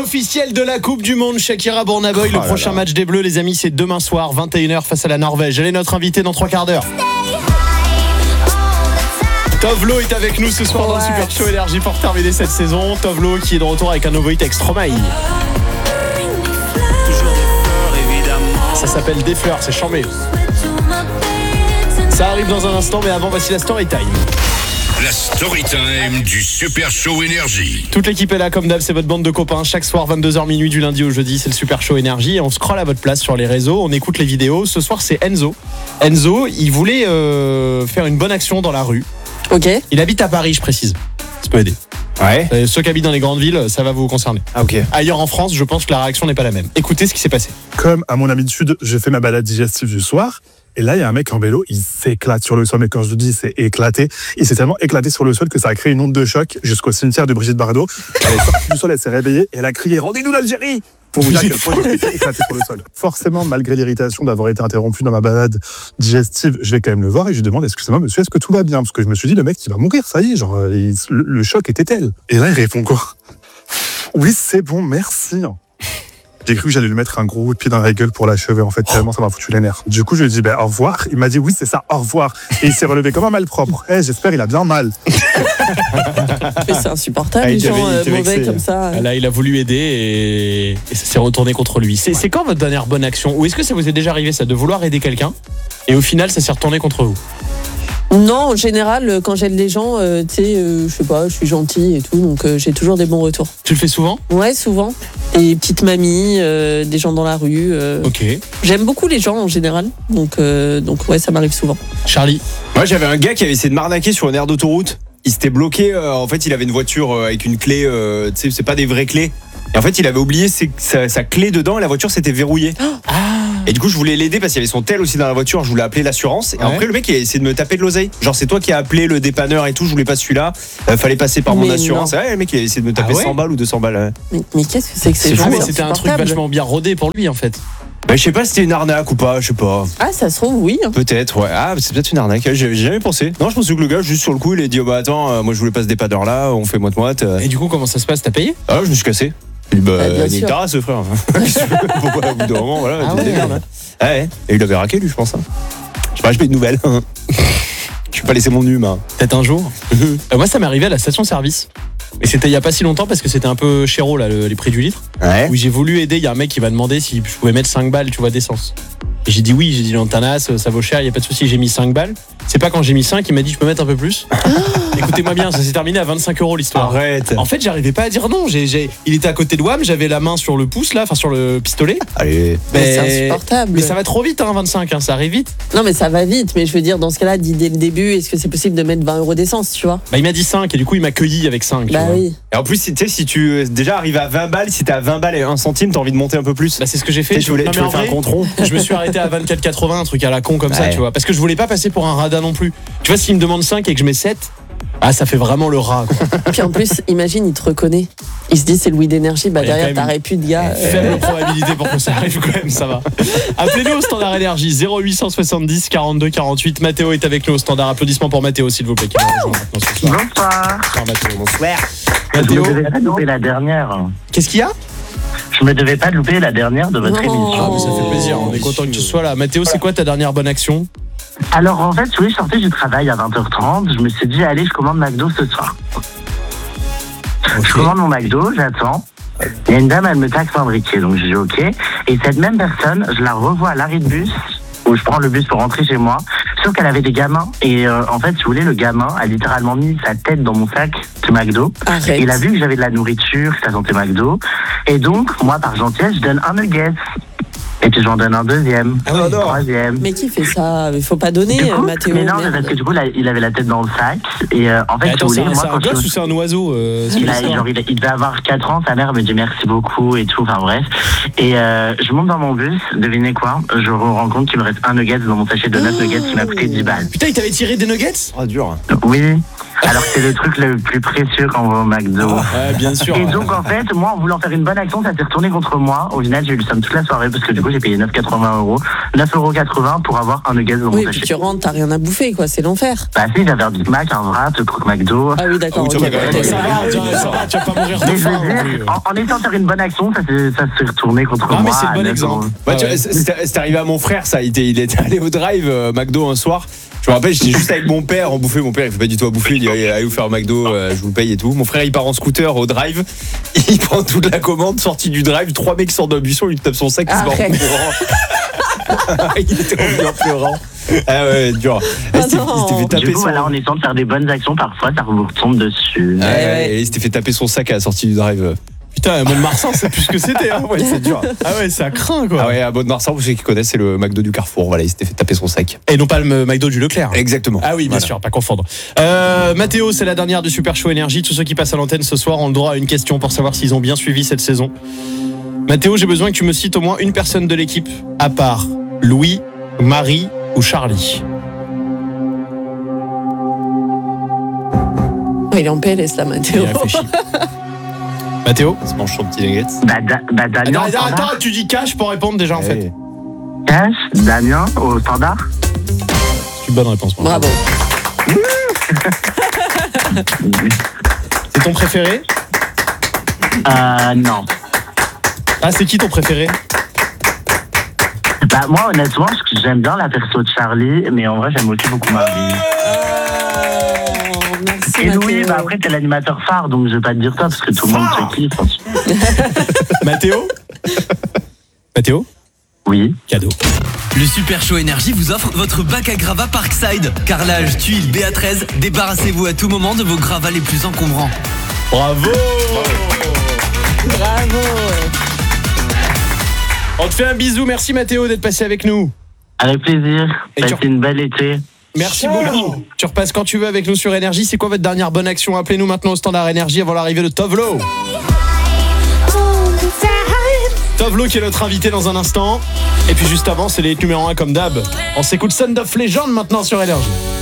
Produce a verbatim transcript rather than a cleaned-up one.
officielle de la Coupe du Monde, Shakira Burna Boy. Oh le prochain là là. match des Bleus, les amis, c'est demain soir, vingt et une heures face à la Norvège. Elle est notre invitée dans trois quarts d'heure. Tovlo est avec nous ce soir ouais. dans le Super Show Énergie pour terminer cette saison. Tovlo qui est de retour avec un nouveau hit avec Stromae. Ça s'appelle Des fleurs, c'est chambé. Ça arrive dans un instant, mais avant, voici la story time. La story time du Super Show Énergie. Toute l'équipe est là comme d'hab, c'est votre bande de copains. Chaque soir, vingt-deux heures minuit du lundi au jeudi, c'est le Super Show Énergie. Et on scrolle à votre place sur les réseaux, on écoute les vidéos. Ce soir, c'est Enzo. Enzo, il voulait euh, faire une bonne action dans la rue. Ok. Il habite à Paris, je précise. Ça peut aider. Ouais. Euh, ceux qui habitent dans les grandes villes, ça va vous concerner. Ah ok. Ailleurs en France, je pense que la réaction n'est pas la même. Écoutez ce qui s'est passé. Comme à mon habitude, je fais ma balade digestive du soir. Et là, il y a un mec en vélo, il s'éclate sur le sol. Mais quand je dis c'est éclaté, il s'est tellement éclaté sur le sol que ça a créé une onde de choc jusqu'au cimetière de Brigitte Bardot. Elle est sortie du sol, elle s'est réveillée et elle a crié « Rendez-nous l'Algérie !» Pour vous dire à quel point je suis éclaté sur le sol. Forcément, malgré l'irritation d'avoir été interrompu dans ma balade digestive, je vais quand même le voir et je lui demande « Excusez-moi monsieur, est-ce que tout va bien ?» Parce que je me suis dit « Le mec, il va mourir, ça y est, genre, il, le, le choc était tel. » Et là, il répond quoi ? « Oui, c'est bon, merci. » J'ai cru que j'allais lui mettre un gros coup de pied dans la gueule pour l'achever, en fait, tellement ça m'a foutu les nerfs. Du coup, je lui ai dit, ben, au revoir. Il m'a dit, oui, c'est ça, au revoir. Et il s'est relevé comme un malpropre. Eh, j'espère, il a bien mal. Mais c'est insupportable, Ah, les il gens avait- il était mauvais vexé. comme ça. Là, il a voulu aider et, et ça s'est retourné contre lui. C'est, c'est quand votre dernière bonne action ? Ou est-ce que ça vous est déjà arrivé, ça, de vouloir aider quelqu'un et au final, ça s'est retourné contre vous ? Non, en général, quand j'aide les gens, euh, tu sais, euh, je sais pas, je suis gentille et tout, donc euh, j'ai toujours des bons retours. Tu le fais souvent ? Ouais, souvent. Des petites mamies, euh, des gens dans la rue. euh, Ok. J'aime beaucoup les gens en général, donc, euh, donc ouais, ça m'arrive souvent. Charlie ? Moi j'avais un gars qui avait essayé de m'arnaquer sur une aire d'autoroute. Il s'était bloqué, euh, en fait il avait une voiture euh, avec une clé, euh, tu sais, c'est pas des vraies clés. Et en fait il avait oublié ses- sa, sa clé dedans et la voiture s'était verrouillée. Ah. Et du coup je voulais l'aider parce qu'il y avait son tel aussi dans la voiture, je voulais appeler l'assurance. Et Ouais. après le mec il a essayé de me taper de l'oseille. Genre c'est toi qui as appelé le dépanneur et tout, je voulais pas celui-là. Euh, fallait passer par mon Mais assurance. Ouais, le mec il a essayé de me taper Ah ouais cent balles ou deux cents balles. Ouais. Mais, mais qu'est-ce que c'est que ces C'est gens fou, mais c'est c'était un truc insupportable. vachement bien rodé pour lui, en fait. Bah, je sais pas si c'était une arnaque ou pas, je sais pas. Ah, ça se trouve, oui. Peut-être, ouais. Ah, c'est peut-être une arnaque. J'ai, j'ai jamais pensé. Non, je pense que le gars, juste sur le coup, il a dit oh, bah attends, euh, moi je voulais pas ce dépanneur là, on fait moite-moite. euh. Et du coup, comment ça se passe ? T'as payé ? Ah, je me suis cassé. Il dit, bah, Bah, bien nique sûr. ta race, frère. Qu'est-ce que tu veux ? Pourquoi, au bout d'un moment, voilà, Ah tu te ouais. démerdes, hein. Ah ouais. Et il avait raqué, lui, je pense. Hein. Je sais pas, j'ai pas eu de nouvelles. Je vais pas laisser mon hume. Hein. Peut-être un jour. Euh, moi, ça m'est arrivé à la station-service. Et c'était il y a pas si longtemps parce que c'était un peu chéro, là, le- les prix du litre. Ouais. Où j'ai voulu aider, il y a un mec qui m'a demandé si je pouvais mettre cinq balles, tu vois, d'essence. Et j'ai dit oui, j'ai dit l'antanas, ça vaut cher, il y a pas de souci, j'ai mis cinq balles. C'est pas quand j'ai mis cinq, il m'a dit je peux mettre un peu plus. Écoutez-moi bien, ça s'est terminé à vingt-cinq euros l'histoire. Arrête. En fait, j'arrivais pas à dire non. J'ai, j'ai- il était à côté de Wam, j'avais la main sur le pouce là, enfin sur le pistolet. Allez. Mais c'est insupportable. Mais ça va trop vite, hein, vingt-cinq, hein, ça arrive vite. Non, mais ça va vite. Mais je veux dire, dans ce cas-là, dis dès le début, est-ce que c'est possible de mettre vingt euros d'essence, tu vois ? Bah, il m'a dit cinq et du coup, il m'a cueilli avec cinq. tu Bah vois. oui. Et en plus, si- tu sais, si tu euh, déjà arrives à vingt balles, si t'es à vingt balles et un centime, t'as envie de monter un peu plus. Bah, c'est ce que j'ai fait. Tu sais, tu voulais, Non, tu mais voulais en faire un vrai, contron. je me suis arrêté à vingt-quatre quatre-vingts, un truc à la con comme ça, Ouais. tu vois. Parce que je voulais pas passer pour un radin non plus. Tu vois, s'il me demande cinq et que je mets sept, ah, ça fait vraiment le rat, quoi. Puis en plus, imagine, il te reconnaît. Il se dit, c'est Louis d'énergie. Bah Il y a derrière, quand même t'as répu de gars. euh, Faible probabilité pour que ça arrive quand même, ça va. Appelez-nous au standard énergie zéro huit cent soixante-dix quarante-deux quarante-huit. Mathéo est avec nous au standard. Applaudissements pour Mathéo, s'il vous plaît. Qui nous rejoint maintenant ce soir. Bonsoir. Bonsoir, Mathéo. Bonsoir. Je Mathéo, ne devais pas louper la dernière. qu'est-ce qu'il y a ? Je me devais pas louper la dernière de votre Non. Ah, émission. mais ça fait plaisir. On est content que tu sois là. Mathéo, c'est quoi ta dernière bonne action ? Alors en fait, oui, je sortais du travail à vingt heures trente. Je me suis dit, allez, je commande McDo ce soir. Je commande mon McDo, j'attends. Il y a une dame, elle me taxe un briquet, donc je dis ok. Et cette même personne, je la revois à l'arrêt de bus, où je prends le bus pour rentrer chez moi. Sauf qu'elle avait des gamins. Et euh, en fait, si vous voulez, le gamin a littéralement mis sa tête dans mon sac du McDo. Arrête. Il a vu que j'avais de la nourriture, que ça sentait McDo. Et donc, moi, par gentillesse, je donne un nugget. Et puis j'en donne un deuxième, Ah ouais, un non. troisième. Mais qui fait ça ? Il faut pas donner, Du coup, Mathéo. mais non, mais merde. parce que du coup, là, il avait la tête dans le sac. Et euh, en fait, Mais si attends, vous c'est voulez, un, moi, c'est un quand gosse je... ou c'est un oiseau euh, c'est Il, a, l'histoire genre, il, il devait avoir quatre ans, sa mère me dit merci beaucoup et tout, enfin bref. Et euh, je monte dans mon bus, devinez quoi, je me rends compte qu'il me reste un nugget dans mon sachet de neuf nuggets qui m'a coûté dix balles. Putain, il t'avait tiré des nuggets ? Ah, dur. Oui, Alors que c'est le truc le plus précieux quand on va au McDo. Ouais, bien sûr. Et donc en fait, moi en voulant faire une bonne action, ça s'est retourné contre moi. Au final, j'ai eu le somme toute la soirée parce que du coup j'ai payé neuf euros quatre-vingts euros. neuf euros quatre-vingts pour avoir un nuggets dans mon Oui, puis sachet. tu rentres, t'as rien à bouffer, quoi. C'est l'enfer. Bah si, j'avais un Big Mac, un wrap, un croque McDo. Ah oui, d'accord. Ah oui, ok, tu vois, ok. Ça va, tiens, ça va, tu vas pas mourir de Mais je faim. veux non plus. dire, en, en essayant de faire une bonne action, ça s'est, ça s'est retourné contre Ah, moi. mais c'est le à bon neuf exemple. euros. Bah, Ah tu ouais. vois, c'est c'est- c'est arrivé à mon frère, ça. Il était, il était allé au drive euh, McDo un soir. Je me rappelle, j'étais juste avec mon père, on bouffait. Mon père, il fait pas du tout à bouffer. Il dit allez vous faire un McDo, euh, je vous le paye et tout. Mon frère, il part en scooter au drive. Il prend toute la commande, sorti du drive. Trois mecs sortent d'un buisson, il tape son sac, il se barre en Arrête. courant. Il était revenu en pleurant. Ah ouais, dur. Ah il s'était non. il s'était fait Du taper coup, son. voilà, en essayant de faire des bonnes actions, parfois, ça vous retombe dessus. Ah ouais, ouais. et il s'était fait taper son sac à la sortie du drive. Putain, Mont-de-Marsan, c'est plus ce que c'était. Hein. Ouais, c'est dur. Ah ouais, ça craint quoi. Ah ouais, à Mont-de-Marsan, vous savez qui connaissent, c'est le McDo du Carrefour. Voilà, il s'était fait taper son sac. Et non pas le McDo du Leclerc. Exactement. Ah oui, bien Voilà. sûr, pas confondre. Euh, Mathéo, c'est la dernière du Super Show Énergie. Tous ceux qui passent à l'antenne ce soir ont le droit à une question pour savoir s'ils ont bien suivi cette saison. Mathéo, j'ai besoin que tu me cites au moins une personne de l'équipe, à part Louis, Marie ou Charlie. Oh, il est en P L S là, Mathéo. Il réfléchit. Mathéo Il se mange son petit nuggets. Bah, da, bah Damien, Attends, au attends, standard. attends, tu dis cash pour répondre déjà en fait. Cash, Damien, au standard. C'est une bonne réponse. moi. Bravo. C'est ton préféré? Euh, non. Ah, c'est qui ton préféré? Bah, moi, honnêtement, je- j'aime bien la perso de Charlie, mais en vrai, j'aime aussi beaucoup Marie. Oh, merci, Et Louis, Mathéo. bah après, t'es l'animateur phare, donc je vais pas te dire ça, parce que tout le monde te kiffe. Mathéo? Mathéo? Oui. Cadeau. Le Super Show Énergie vous offre votre bac à gravats Parkside. Carrelage, tuiles, B A treize, débarrassez-vous à tout moment de vos gravats les plus encombrants. Bravo! Bravo. On te fait un bisou, merci Mathéo d'être passé avec nous. Avec plaisir. Et Passez tu- une belle été. Merci beaucoup. Tu repasses quand tu veux avec nous sur Énergie. C'est quoi votre dernière bonne action? Appelez-nous maintenant au standard Énergie avant l'arrivée de Tovlo. Tovlo qui est notre invité dans un instant. Et puis juste avant, c'est les numéros un comme d'hab. On s'écoute Sound of Legend maintenant sur Énergie.